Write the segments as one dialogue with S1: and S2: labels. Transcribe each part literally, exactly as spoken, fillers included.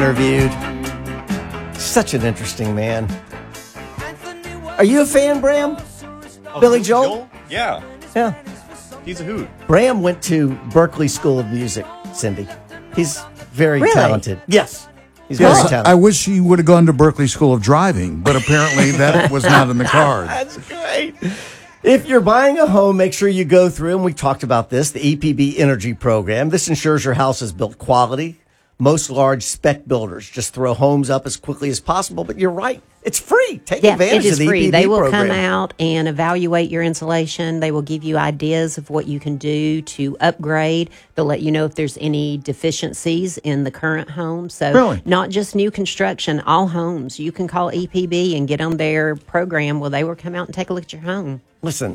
S1: interviewed. Such an interesting man. Are you a fan, Bram?
S2: Oh,
S1: Billy Joel? Joel?
S2: Yeah.
S1: Yeah.
S2: He's a hoot.
S1: Bram went to Berkeley School of Music, Cindy. He's very
S3: really?
S1: talented. Yes. He's
S4: yes,
S1: very talented.
S4: I wish he would have gone to Berkeley School of Driving, but apparently that was not in the cards.
S1: That's great. If you're buying a home, make sure you go through, and we talked about this, the E P B Energy Program. This ensures your house is built quality. Most large spec builders just throw homes up as quickly as possible, but you're right. It's free. Take
S3: yeah,
S1: advantage
S3: it is
S1: of the
S3: free.
S1: E P B
S3: they will
S1: program.
S3: come out and evaluate your insulation. They will give you ideas of what you can do to upgrade. They'll let you know if there's any deficiencies in the current home. So
S4: really?
S3: Not just new construction, all homes. You can call E P B and get on their program. Well, they will come out and take a look at your home.
S1: Listen,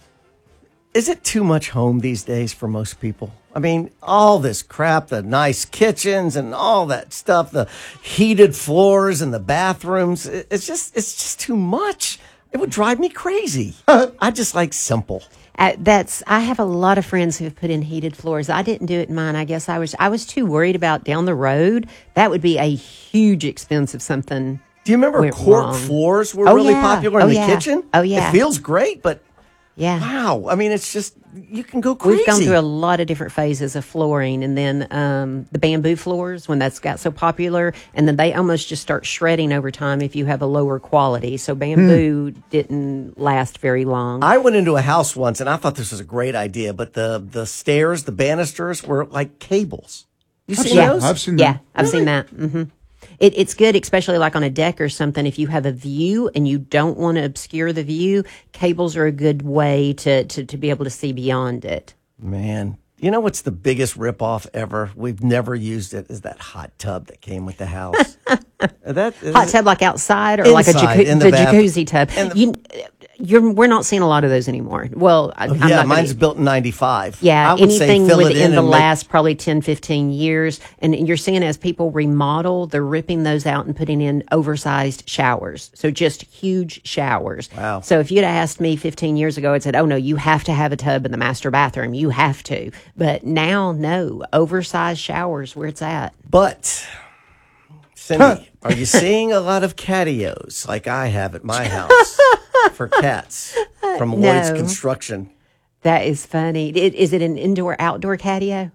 S1: is it too much home these days for most people? I mean, all this crap, the nice kitchens and all that stuff, the heated floors and the bathrooms, it's just it's just too much. It would drive me crazy. I just like simple.
S3: Uh, that's. I have a lot of friends who have put in heated floors. I didn't do it in mine. I guess I was I was too worried about down the road. That would be a huge expense of something.
S1: Do you remember cork
S3: wrong.
S1: floors were
S3: oh,
S1: really
S3: yeah.
S1: popular in
S3: oh,
S1: the
S3: yeah.
S1: kitchen?
S3: Oh, yeah.
S1: It feels great, but
S3: yeah.
S1: wow. I mean, it's just, you can go crazy.
S3: We've gone through a lot of different phases of flooring, and then um, the bamboo floors, when that's got so popular, and then they almost just start shredding over time if you have a lower quality. So bamboo hmm. didn't last very long.
S1: I went into a house once, and I thought this was a great idea, but the, the stairs, the banisters were like cables. You
S4: I've
S1: seen
S4: seen,
S1: those?
S4: I've seen
S3: yeah,
S4: them.
S3: I've
S1: Really?
S3: seen that. Mm-hmm. It, it's good, especially like on a deck or something. If you have a view and you don't want to obscure the view, cables are a good way to, to, to be able to see beyond it.
S1: Man, you know what's the biggest ripoff ever? We've never used it. Is that hot tub that came with the house? that is
S3: Hot tub like outside or like a,
S1: Inside,
S3: jacu-
S1: in the
S3: the
S1: bath-
S3: jacuzzi tub.
S1: in the-
S3: You, you're, we're not seeing a lot of those anymore. Well, I, I'm
S1: yeah,
S3: not
S1: mine's
S3: gonna,
S1: built in ninety-five.
S3: Yeah,
S1: I would say
S3: anything
S1: fill it
S3: within
S1: in
S3: the
S1: and make-
S3: last probably ten, fifteen years. And you're seeing as people remodel, they're ripping those out and putting in oversized showers. So just huge showers.
S1: Wow.
S3: So if you'd asked me fifteen years ago, I'd said, oh, no, you have to have a tub in the master bathroom. You have to. But now, no, oversized showers where it's at.
S1: But, Cindy, are you seeing a lot of catios like I have at my house for cats from Lloyd's
S3: No.
S1: Construction?
S3: That is funny. It, is it an indoor-outdoor catio?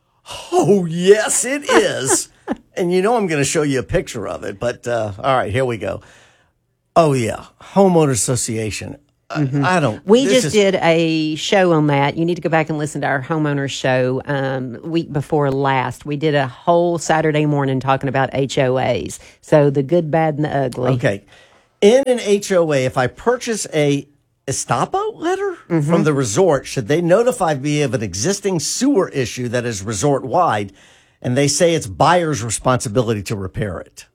S1: Oh, yes, it is. And you know I'm going to show you a picture of it. But, uh, all right, here we go. Oh, yeah. Homeowner Association.
S3: Mm-hmm.
S1: I, I don't.
S3: We
S1: this
S3: just
S1: is,
S3: did a show on that. You need to go back and listen to our homeowner show um, week before last. We did a whole Saturday morning talking about H O As. So the good, bad, and the ugly.
S1: Okay. In an H O A, if I purchase a Estapo letter
S3: Mm-hmm.
S1: from the resort, should they notify me of an existing sewer issue that is resort-wide, and they say it's buyer's responsibility to repair it?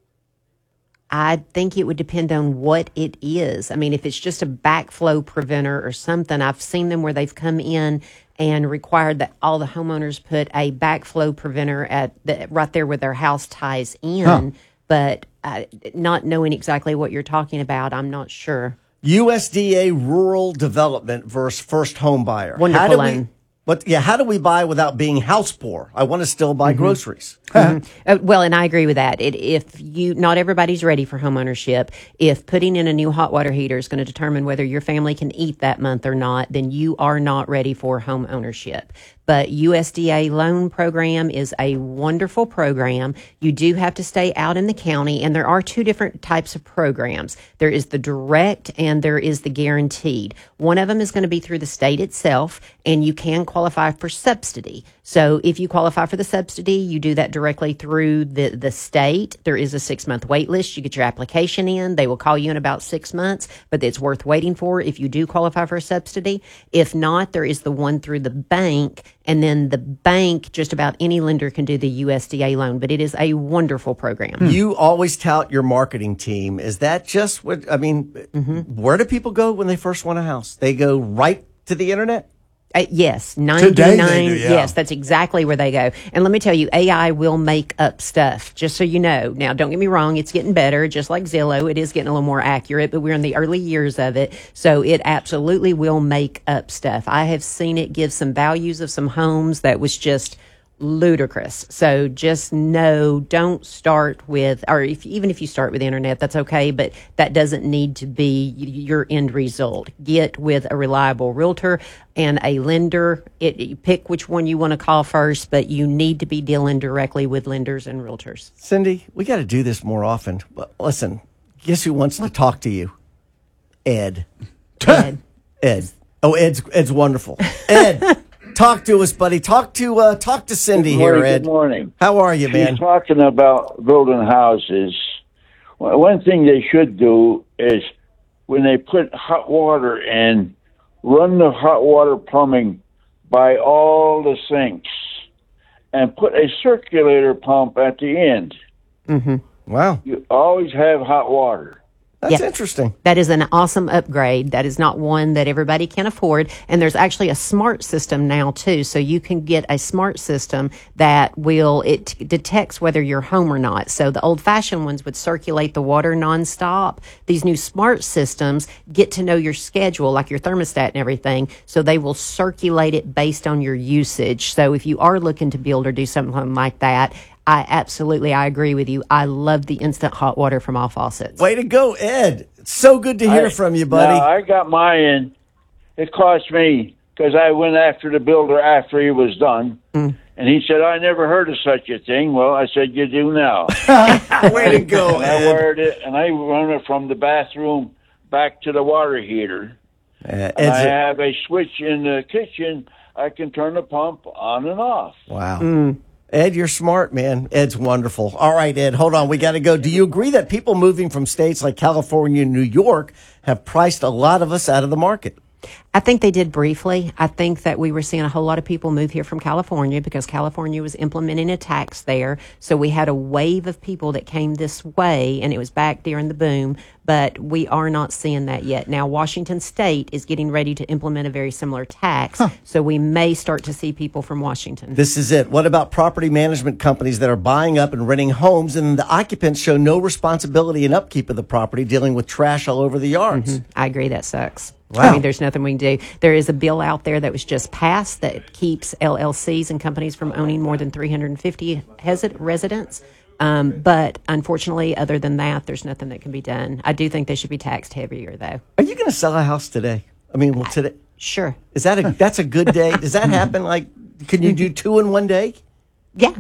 S3: I think it would depend on what it is. I mean, if it's just a backflow preventer or something, I've seen them where they've come in and required that all the homeowners put a backflow preventer at the, right there where their house ties in.
S4: Huh.
S3: But uh, not knowing exactly what you're talking about, I'm not sure.
S1: U S D A rural development versus first home buyer.
S3: Wonderful
S1: How do
S3: loan.
S1: we, but yeah, how do we buy without being house poor? I want to still buy
S3: Mm-hmm.
S1: groceries.
S3: Uh, well, and I agree with that. It, if you, not everybody's ready for homeownership. If putting in a new hot water heater is going to determine whether your family can eat that month or not, then you are not ready for home ownership. But U S D A loan program is a wonderful program. You do have to stay out in the county, and there are two different types of programs. There is the direct and there is the guaranteed. One of them is going to be through the state itself, and you can qualify for subsidy. So if you qualify for the subsidy, you do that directly through the, the state. There is a six-month wait list. You get your application in. They will call you in about six months, but it's worth waiting for if you do qualify for a subsidy. If not, there is the one through the bank, and then the bank, just about any lender can do the U S D A loan, but it is a wonderful program.
S1: You always tout your marketing team. Is that just what, I mean,
S3: Mm-hmm.
S1: where do people go when they first want a house? They go right to the internet?
S3: Uh, yes,
S4: Today
S3: ninety-nine.
S4: they do, yeah.
S3: Yes, that's exactly where they go. And let me tell you, A I will make up stuff, just so you know. Now, don't get me wrong, it's getting better, just like Zillow. It is getting a little more accurate, but we're in the early years of it, so it absolutely will make up stuff. I have seen it give some values of some homes that was just ludicrous. So just know, don't start with, or if even if you start with the internet, that's okay, but that doesn't need to be your end result. Get with a reliable realtor and a lender. It, you pick which one you want to call first, but you need to be dealing directly with lenders and realtors.
S1: Cindy, we got to do this more often. But listen, guess who wants to talk to you? Ed.
S3: Ed.
S1: Ed. Oh, Ed's Ed's wonderful. Ed. Talk to us, buddy. Talk to uh, talk to Cindy
S5: Good morning,
S1: here, Ed.
S5: Good morning.
S1: How are you, man?
S5: She's talking about building houses. Well, one thing they should do is when they put hot water in, run the hot water plumbing by all the sinks and put a circulator pump at the end.
S3: Mm-hmm.
S1: Wow.
S5: You always have hot water.
S1: That's
S3: Yeah.
S1: interesting.
S3: That is an awesome upgrade. That is not one that everybody can afford. And there's actually a smart system now too. So you can get a smart system that will, it detects whether you're home or not. So the old fashioned ones would circulate the water nonstop. These new smart systems get to know your schedule, like your thermostat and everything. So they will circulate it based on your usage. So if you are looking to build or do something like that, I absolutely, I agree with you. I love the instant hot water from all faucets.
S1: Way to go, Ed. It's so good to hear
S5: I-
S1: from you, buddy.
S5: Now, I got mine. It cost me, because I went after the builder after he was done.
S1: Mm.
S5: And he said, I never heard of such a thing. Well, I said, you do now.
S1: Way to go,
S5: And I
S1: Ed.
S5: wired it, and I run it from the bathroom back to the water heater.
S1: Uh,
S5: And
S1: Ed's
S5: I
S1: a-
S5: have a switch in the kitchen. I can turn the pump on and off.
S1: wow. Ed, you're smart, man. Ed's wonderful. All right, Ed, hold on. We got to go. Do you agree that people moving from states like California and New York have priced a lot of us out of the market?
S3: I think they did briefly. I think that we were seeing a whole lot of people move here from California because California was implementing a tax there. So we had a wave of people that came this way, and it was back during the boom. But we are not seeing that yet. Now, Washington State is getting ready to implement a very similar tax. So we may start to see people from Washington.
S1: This is it. What about property management companies that are buying up and renting homes, and the occupants show no responsibility in upkeep of the property, dealing with trash all over the yards?
S3: I agree, that sucks.
S1: Wow.
S3: I mean, there's nothing we can do. There is a bill out there that was just passed that keeps L L Cs and companies from owning more than three hundred fifty hes- residents. Um, but unfortunately, other than that, there's nothing that can be done. I do think they should be taxed heavier, though.
S1: Are you going to sell a house today? I mean, well, today
S3: Sure.
S1: is that a that's a good day? Does that happen? Like, can you do two in one day?
S3: Yeah.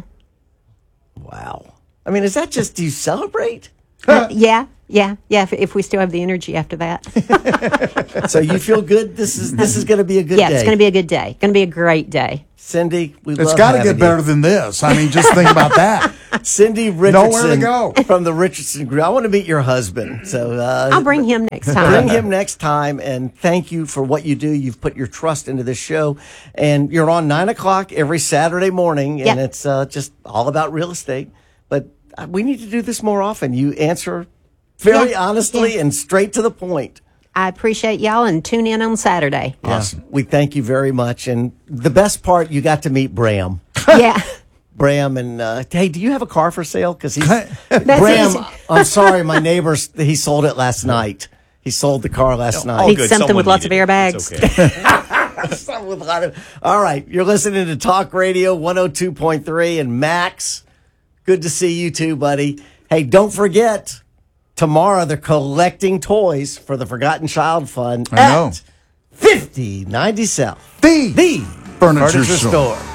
S1: Wow. I mean, is that just do you celebrate?
S3: Uh, yeah. Yeah. Yeah. If, if we still have the energy after that.
S1: So you feel good? This is this is going to be a good
S3: yeah,
S1: day.
S3: it's going to be a good day. Going to be a great day.
S1: Cindy, we
S4: It's
S1: love
S4: got to
S1: having
S4: get better
S1: you.
S4: than this. I mean, just think about that.
S1: Cindy Richardson,
S4: Nowhere to go.
S1: from the Richardson Group. I want to meet your husband. So uh,
S3: I'll bring him next time.
S1: Bring him next time, and thank you for what you do. You've put your trust into this show, and you're on nine o'clock every Saturday morning, and
S3: Yep.
S1: it's uh, just all about real estate. But uh, we need to do this more often. You answer very
S3: Yeah.
S1: honestly
S3: Yeah.
S1: and straight to the point.
S3: I appreciate y'all, and tune in on Saturday.
S4: Awesome.
S1: We thank you very much, and the best part, you got to meet Bram.
S3: Yeah.
S1: Bram and uh, hey, do you have a car for sale? Because he's
S3: That's
S1: Bram.
S3: easy.
S1: I'm sorry, my neighbors. He sold it last night. He sold the car last night.
S2: All
S3: Need
S2: good.
S3: something
S2: Someone
S3: with lots of
S2: needed it.
S3: airbags.
S2: It's okay.
S1: With a lot of- All right, you're listening to Talk Radio one oh two point three, and Max, good to see you too, buddy. Hey, don't forget, tomorrow they're collecting toys for the Forgotten Child Fund
S4: I know.
S1: at fifty ninety South.
S4: The
S1: The
S4: Furniture
S1: Furniture
S4: Store.
S1: Store.